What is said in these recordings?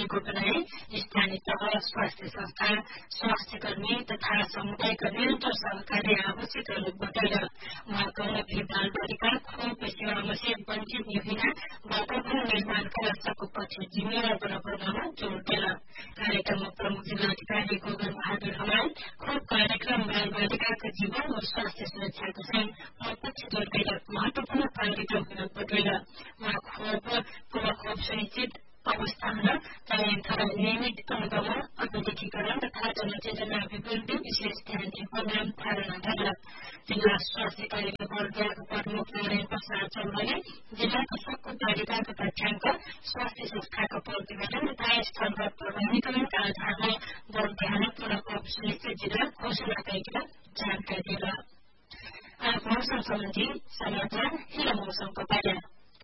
गरेको भनाई स्थानीय तह स्वास्थ्य संस्था स्वास्थ्य कर्मी तथा समुदायका निरन्तर सहकार्य आवश्यक रहेको बताएर उहाँको बालबालिका खोप सेवामा वञ्चित नहुन वातावरण निर्माणका राष्ट्रको पक्ष जिम्मेवार बनाउनमा जोड़ दिएर कार्यक्रममा प्रमुख जिल्लाधिकारी गोगन बहादुर हमाल खोप कार्यक्रम बालबालिकाका जीवन र स्वास्थ्य सुरक्षाको चाहिँ पक्ष जोड़ दिएर महत्वपूर्ण कार्यक्रम हुन बताएर उहाँ खोप सुनिश्चित अवस्थामा चयन तथा नियमित अनुगमन अपडेटीकरण तथा जनचेतना अभिवृद्धि विशेष ध्यान दिनुपर्ने धारणा गरेर जिल्ला स्वास्थ्य कार्यक्रम वर्गको प्रमुख नारायण प्रसाद चौधरी जिल्लाको सबको बालिकाको तथ्याङ्क स्वास्थ्य संस्थाको प्रतिवेदन तथा स्थलगत प्रमाणीकरणका आधारमा बल ध्यानपूर्वक सुनिश्चित जिल्ला घोषणा गरेर जानकारी दिएर मौसम सम्बन्धी समाचार हिलो मौसमको बारे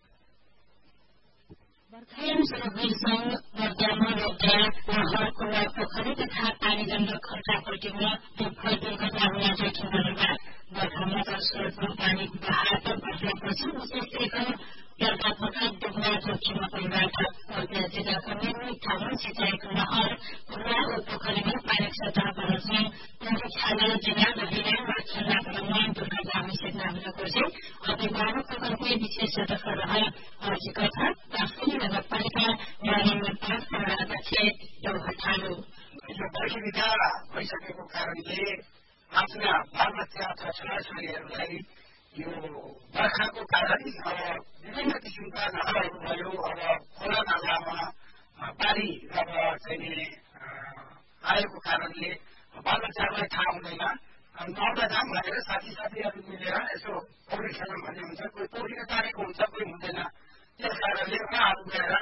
बर्खायाम सुरु मध्यामा रोड्या नहर कुवा पोखरी तथा पानी जङ्गल खर्चापट्टिमा दुर्घटना हुन जोखिम बनेका बर्खामा जलस्रोतमा पानी बहाव बढ्नेपछि विशेष गरी पर्वतमा डुब्न जोखिममा परिबाट मध्य जिल्लाको निर्मित ठाउँमा सिँचाइको नहर कुवा ओ पोखरीमा पानीको सतह बढ्ने नदी छाना जिल्ला नदीमा माछा बनाउन दुर्घटना हुने चेतना हुनको चाहिँ अभिभावक पोखरकै विशेष सतर्क रहन आवश्यक छ कास्की नगरपालिका न्यायालयमा पाँच अध्यक्ष एउटा थालु यो वर्षविधा भइसकेको कारणले आफ्ना बालबच्चा अथवा छोराछोरीहरूलाई यो बर्खाको कारण अब विभिन्न किसिमका नहरहरू भयो अब खोला नालामा पानी अब चाहिँ आएको कारणले बालबच्चाहरूलाई थाहा हुँदैन नौका जाम भनेर साथीहरू मिलेर यसो पौडी खेल्न भन्ने हुन्छ कोही पौडीको तारेको हुन्छ कोही हुँदैन त्यस कारणले उहाँहरू गएर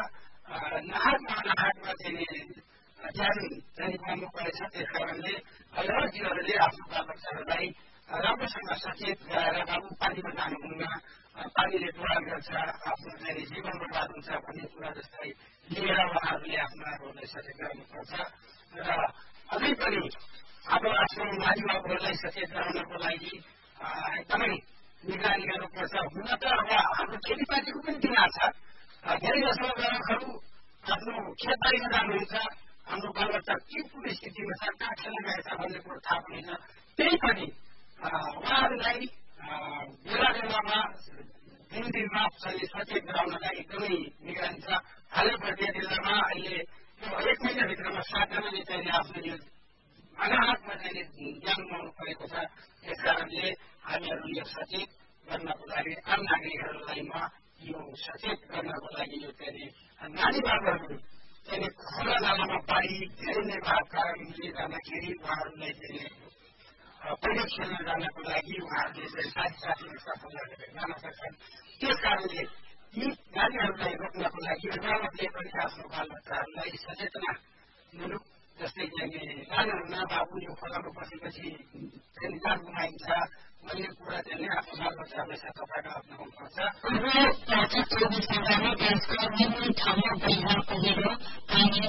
नहाटमा चाहिँ ज्यान चाहिँ पाउनु परेछ त्यस कारणले अभिभावकहरूले आफ्नो बालबच्चाहरूलाई राम्रोसँग सचेत गराएर बाबु पानीमा जानुहुन्न पानीले प्रभाव गर्छ आफ्नो चाहिँ जीवन बर्बाद हुन्छ भन्ने कुरा जस्तै लिएर उहाँहरूले आफ्नाहरूलाई सचेत गराउनुपर्छ र अझै पनि अब आफ्नो मानिसहरूलाई सचेत गराउनको लागि एकदमै निगरानी गर्नुपर्छ हुन त अब हाम्रो खेतीपातीको पनि दिमाग छ धेरै जसो ग्राहकहरू आफ्नो खेतबारीमा जानुहुन्छ हाम्रो बालबच्चा के कुनै स्थितिमा छ कहाँ खेल्न गएछ भन्ने कुरो थाहा पनि छ त्यही पनि उहाँहरूलाई बेला बेलामा दिनमा सचेत गराउनलाई एकदमै निगरानी छ हालै प्रक्रिया जिल्लामा अहिले एक महिनाभित्रमा 7 जनाले चाहिँ आफ्नो यो अनाहतमा चाहिँ ज्यान गुमाउनु परेको छ त्यस कारणले हामीहरू यो सचेत गर्नको लागि आम नागरिकहरूलाई यो सचेत गर्नको लागि यो चाहिँ नानी बाबुहरू चाहिँ खोला नालामा बाढी धेरै नै भएको कारणले गर्दाखेरि उहाँहरूलाई चाहिँ पहिलो खेल्न जानको लागि उहाँहरूले साथीहरू सफल जान सक्छन् त्यस कारणले यी नानीहरूलाई रोक्नको लागि अभिभावकले पनि आफ्नो बालबच्चाहरूलाई सचेतनामूलक जस्तै चाहिँ जानुहुन्न बाबु यो खोलामा बसेपछि चाहिँ जान गुमाइन्छ भन्ने कुरा चाहिँ आफ्नो बालबच्चाहरूलाई सतर्कता अप्नाउनुपर्छ। देशका विभिन्न ठाउँमा बहिरो पहिरो पानी